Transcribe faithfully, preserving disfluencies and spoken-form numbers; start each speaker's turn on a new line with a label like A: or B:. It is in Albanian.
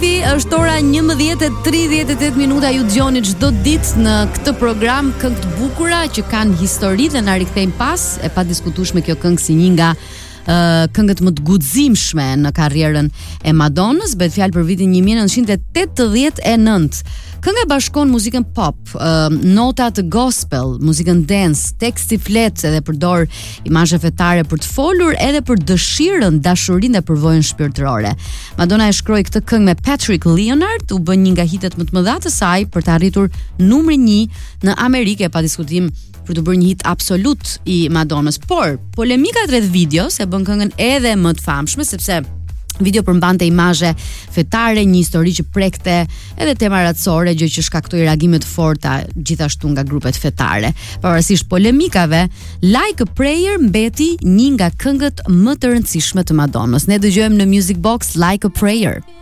A: Live, është ora njëmbëdhjetë e tridhjetë e tetë minuta. Ju dëgjoni çdo ditë në këtë program këngë të bukura që kanë histori dhe na rikthejnë pas. E padiskutueshme kjo këngë si një nga uh, këngët më të guximshme në karrierën e Madonnës, bëhet fjalë për vitin nineteen eighty-nine. Kënga bashkon muzikën pop, uh, nota të gospel, muzikën dance, teksti flet edhe përdor imazhe fetare për të folur edhe për dëshirën, dashurinë dhe përvojën shpirtërore. Madonna e shkroi këtë këngë me Patrick Leonard, u bën një nga hitet më të mëdha të saj për të arritur numri një në Amerikë, pa diskutim për të bërë një hit absolut i Madonnës. Por polemikat rreth videos e bën këngën edhe më të famshme, sepse video përmbante imazhe fetare, një histori që prekte edhe tema racore, gjë që shkaktoi reagime të forta gjithashtu nga grupet fetare. Pavarësisht polemikave, Like a Prayer mbeti një nga këngët më të rëndësishme të Madonnës. Ne dëgjojmë në Music Box Like a Prayer.